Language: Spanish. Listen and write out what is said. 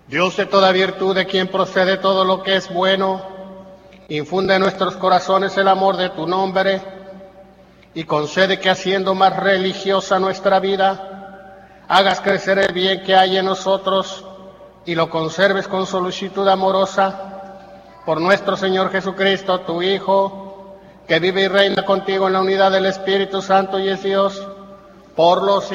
Dios de toda virtud, de quien procede todo lo que es bueno, infunde en nuestros corazones el amor de tu nombre y concede que, haciendo más religiosa nuestra vida, hagas crecer el bien que hay en nosotros y lo conserves con solicitud amorosa por nuestro Señor Jesucristo, tu Hijo, que vive y reina contigo en la unidad del Espíritu Santo y es Dios por los